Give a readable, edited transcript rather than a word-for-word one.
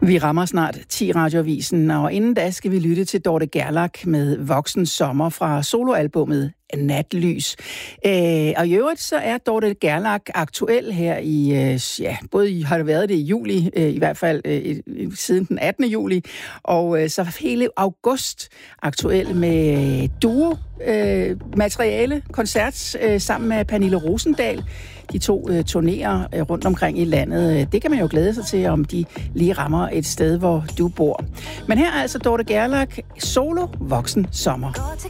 Vi rammer snart 10 Radioavisen, og inden da skal vi lytte til Dorte Gerlach med Voksen Sommer fra soloalbummet Natlys. Og i øvrigt så er Dorte Gerlach aktuel her i, både har det været det i juli, i hvert fald siden den 18. juli, og så hele august aktuel med duo, materiale, koncert sammen med Pernille Rosendahl. De to turnerer rundt omkring i landet. Det kan man jo glæde sig til, om de lige rammer et sted, hvor du bor. Men her er altså Dorte Gerlach, solo Voksen Sommer. Går til